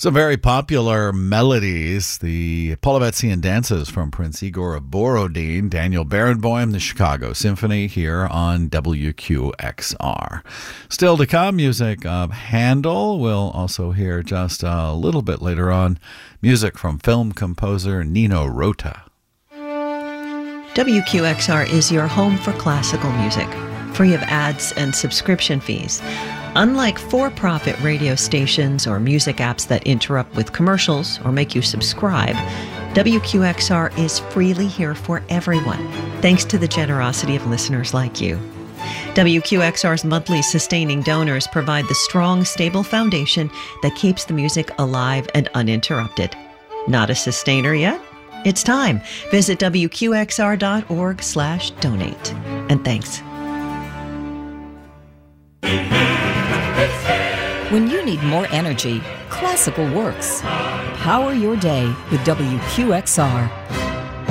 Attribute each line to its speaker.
Speaker 1: Some very popular melodies, the Polovetzian dances from Prince Igor of Borodin, Daniel Barenboim, the Chicago Symphony here on WQXR. Still to come, music of Handel. We'll also hear just a little bit later on music from film composer Nino Rota.
Speaker 2: WQXR is your home for classical music, free of ads and subscription fees. Unlike for-profit radio stations or music apps that interrupt with commercials or make you subscribe, WQXR is freely here for everyone, thanks to the generosity of listeners like you. WQXR's monthly sustaining donors provide the strong, stable foundation that keeps the music alive and uninterrupted. Not a sustainer yet? It's time. Visit WQXR.org/donate. And thanks.
Speaker 3: When you need more energy, classical works. Power your day with WQXR.